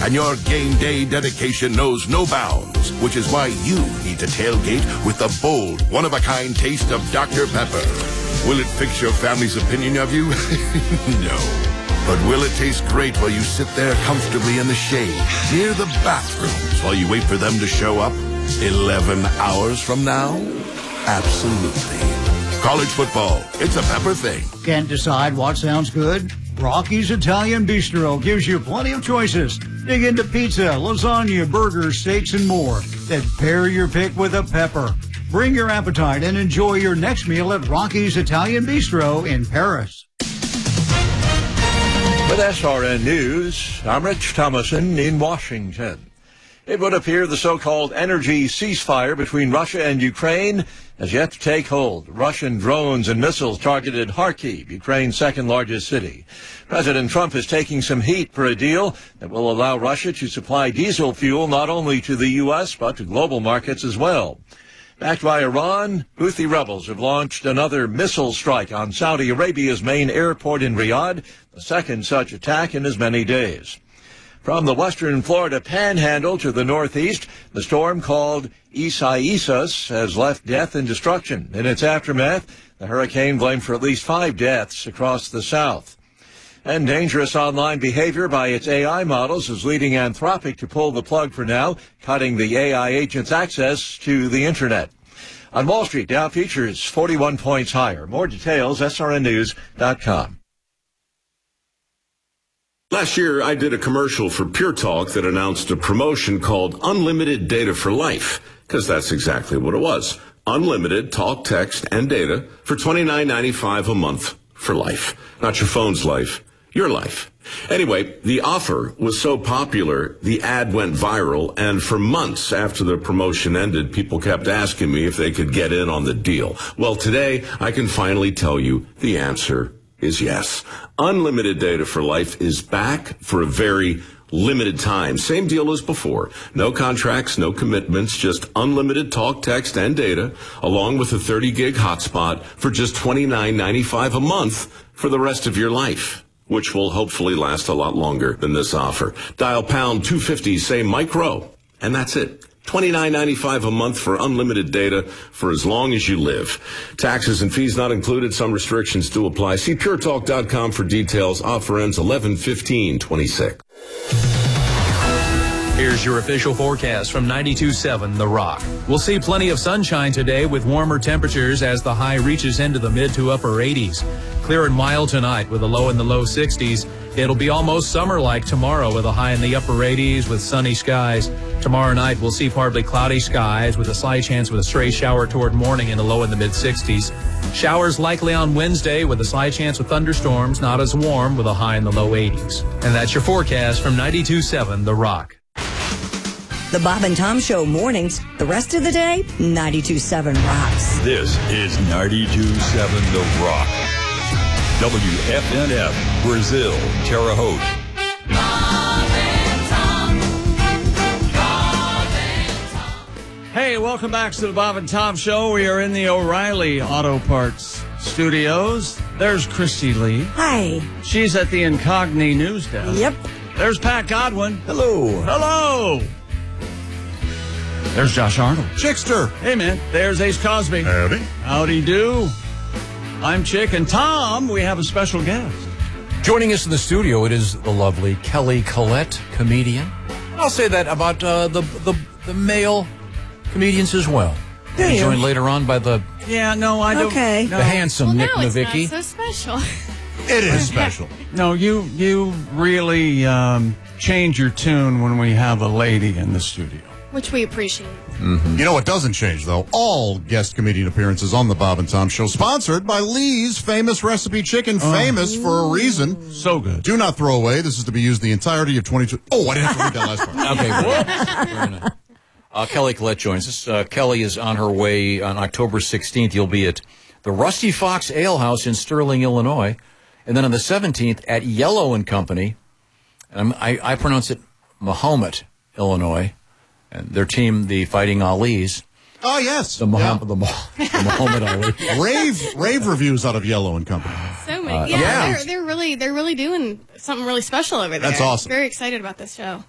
and your game day dedication knows no bounds, which is why you need to tailgate with the bold, one-of-a-kind taste of Dr. Pepper. Will it fix your family's opinion of you? No. But will it taste great while you sit there comfortably in the shade near the bathrooms while you wait for them to show up 11 hours from now? Absolutely. College football, it's a Pepper thing. Can't decide what sounds good? Rocky's Italian Bistro gives you plenty of choices. Dig into pizza, lasagna, burgers, steaks, and more. Then pair your pick with a Pepper. Bring your appetite and enjoy your next meal at Rocky's Italian Bistro in Paris. With SRN News, I'm Rich Thomason in Washington. It would appear the so-called energy ceasefire between Russia and Ukraine has yet to take hold. Russian drones and missiles targeted Kharkiv, Ukraine's second-largest city. President Trump is taking some heat for a deal that will allow Russia to supply diesel fuel not only to the U.S. but to global markets as well. Backed by Iran, Houthi rebels have launched another missile strike on Saudi Arabia's main airport in Riyadh, the second such attack in as many days. From the western Florida panhandle to the northeast, the storm called Isaias has left death and destruction. In its aftermath, the hurricane blamed for at least 5 deaths across the south. And dangerous online behavior by its AI models is leading Anthropic to pull the plug for now, cutting the AI agent's access to the Internet. On Wall Street, Dow futures 41 points higher. More details, srnnews.com. Last year, I did a commercial for Pure Talk that announced a promotion called Unlimited Data for Life, because that's exactly what it was. Unlimited talk, text, and data for $29.95 a month for life. Not your phone's life, your life. Anyway, the offer was so popular, the ad went viral, and for months after the promotion ended, people kept asking me if they could get in on the deal. Well, today, I can finally tell you the answer is yes. Unlimited Data for Life is back for a very limited time. Same deal as before. No contracts, no commitments, just unlimited talk, text, and data, along with a 30-gig hotspot for just $29.95 a month for the rest of your life, which will hopefully last a lot longer than this offer. Dial pound 250, say micro, and that's it. $29.95 a month for unlimited data for as long as you live. Taxes and fees not included. Some restrictions do apply. See puretalk.com for details. Offer ends 11/15/26. Here's your official forecast from 92.7 The Rock. We'll see plenty of sunshine today with warmer temperatures as the high reaches into the mid to upper 80s. Clear and mild tonight with a low in the low 60s. It'll be almost summer-like tomorrow with a high in the upper 80s with sunny skies. Tomorrow night we'll see partly cloudy skies with a slight chance of a stray shower toward morning and a low in the mid-60s. Showers likely on Wednesday with a slight chance of thunderstorms, not as warm with a high in the low 80s. And that's your forecast from 92.7 The Rock. The Bob and Tom Show mornings. The rest of the day, 92.7 rocks. This is 92.7 The Rock. WFNF, Brazil, Terre Haute. Hey, welcome back to the Bob and Tom Show. We are in the O'Reilly Auto Parts studios. There's Christy Lee. Hi. She's at the Incogni News Desk. Yep. There's Pat Godwin. Hello. Hello. There's Josh Arnold. Chickster. Hey, man. There's Ace Cosby. Howdy. Howdy do. I'm Chick. And Tom, we have a special guest. Joining us in the studio, it is the lovely Kelly Collette, comedian. I'll say that about the male comedians as well. Do you? Joined later on by the Yeah, no, I don't. Okay. No. the handsome Nick It's Novicki. not so special. It is special. No, you really change your tune when we have a lady in the studio. Which we appreciate. Mm-hmm. You know what doesn't change, though? All guest comedian appearances on the Bob and Tom Show, sponsored by Lee's Famous Recipe Chicken, famous for a reason. So good. Do not throw away. This is to be used the entirety of 22. Oh, I didn't have to read that last part. Okay, Kelly Collette joins us. Kelly is on her way on October 16th. You'll be at the Rusty Fox Ale House in Sterling, Illinois. And then on the 17th at Yellow and Company. I pronounce it Mahomet, Illinois. And their team, the Fighting Ali's. Oh, yes. The Muhammad Ali. Rave reviews out of Yellow and Company. So many. They're really doing something really special over there. That's awesome. Very excited about this show.